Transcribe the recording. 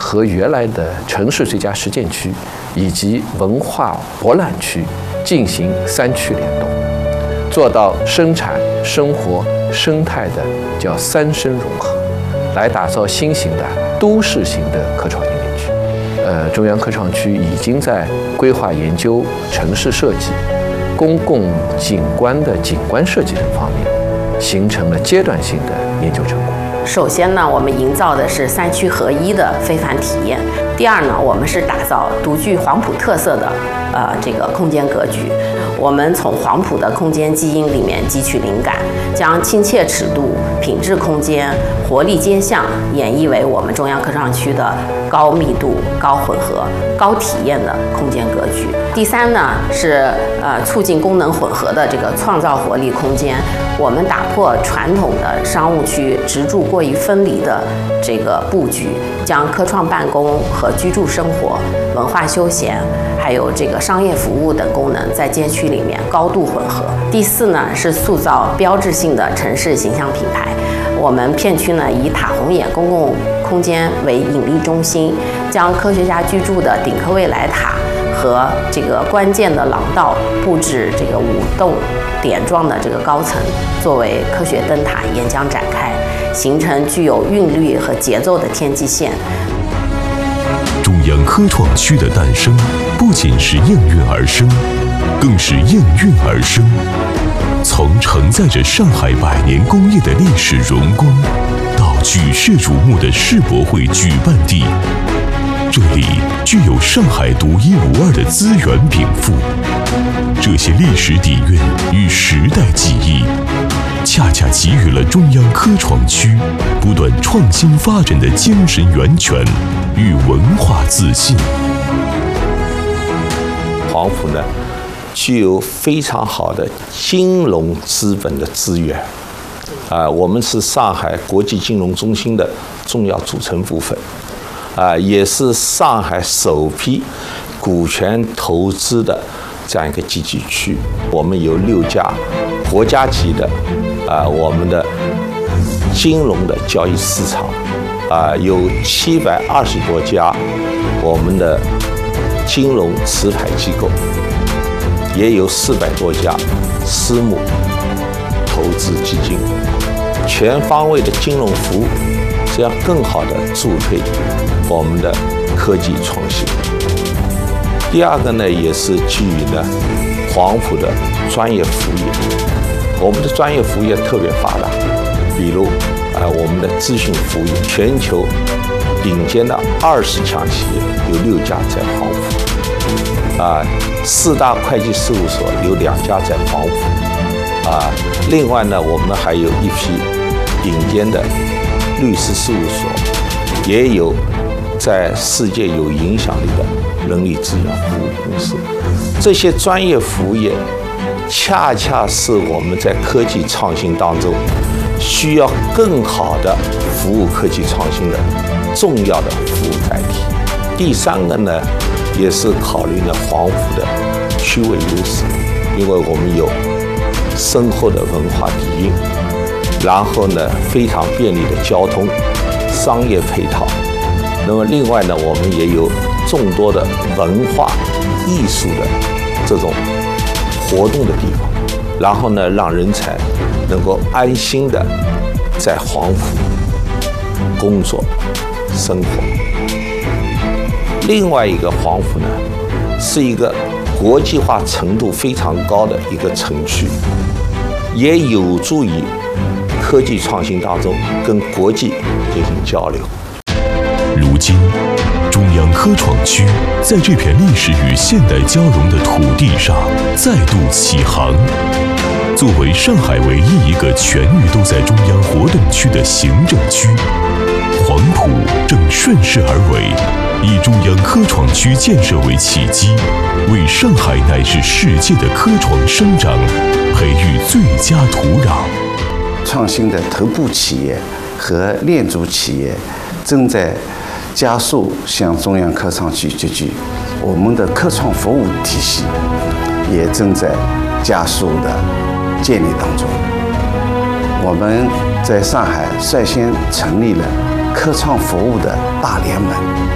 和原来的城市最佳实践区以及文化博览区进行3区联动，做到生产、生活、生态的叫3生融合，来打造新型的都市型的科创园林区。中央科创区已经在规划研究、城市设计、公共景观的景观设计等方面，形成了阶段性的研究成果。 首先呢，我们营造的是3区合一的非凡体验。第二呢，我们是打造独具黄埔特色的这个空间格局。我们从黄埔的空间基因里面汲取灵感，将亲切尺度、品质空间、活力街巷演绎为我们中央科创区的高密度、高混合、高体验的空间格局。第三呢，是促进功能混合的这个创造活力空间。我们打破传统的商务区职住过于分离的这个布局，将科创办公和居住生活、文化休闲，还有这个商业服务等功能在街区里面高度混合。第四呢，是塑造标志性的城市形象品牌。我们片区呢，以塔红眼公共空间为引力中心，将科学家居住的顶科未来塔和这个关键的廊道布置这个5栋点状的这个高层，作为科学灯塔沿江展开，形成具有韵律和节奏的天际线。 中央科创区的诞生，不仅是应运而生，更是应运而生。从承载着上海100年工业的历史荣光，到举世瞩目的世博会举办地，这里具有上海独一无二的资源禀赋。这些历史底蕴与时代记忆，恰恰给予了中央科创区不断创新发展的精神源泉与文化自信。 黄埔呢，具有非常好的金融资本的资源，我们是上海国际金融中心的重要组成部分，也是上海首批股权投资的这样一个集聚区。我们有6家国家级的我们的金融的交易市场，有720多家我们的金融持牌机构，也有400多家私募投资基金，全方位的金融服务，这样更好地助推我们的科技创新。第二个呢，也是基于呢黄埔的专业服务业，我们的专业服务业特别发达，比如我们的咨询服务业，全球顶尖的20强企业有6家在黄埔，4大会计事务所有2家在黄埔，另外呢，我们还有一批顶尖的律师事务所，也有在世界有影响力的人力资源服务公司。这些专业服务业恰恰是我们在科技创新当中需要更好的服务科技创新的重要的服务载体。第三个呢，也是考虑了黄埔的区位优势，因为我们有深厚的文化底蕴，然后呢非常便利的交通、商业配套。那么另外呢，我们也有众多的文化艺术的这种活动的地方，然后呢让人才能够安心的在黄埔工作生活。另外一个黄埔呢，是一个国际化程度非常高的一个城区，也有助于科技创新当中跟国际进行交流。 如今，中央科创区在这片历史与现代交融的土地上再度起航。作为上海唯一一个全域都在中央活动区的行政区，黄埔正顺势而为，以中央科创区建设为契机，为上海乃至世界的科创生长培育最佳土壤。 创新的头部企业和链足企业正在加速向中央科创区集聚，我们的科创服务体系也正在加速的建立当中。我们在上海率先成立了科创服务的大联盟，